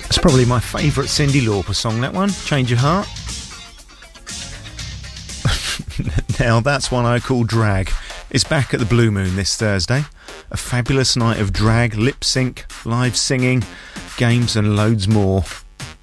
It's probably my favourite Cyndi Lauper song, that one, Change Your Heart. Now that's one I call Drag. It's back at the Blue Moon this Thursday. A fabulous night of drag, lip sync, live singing, games and loads more.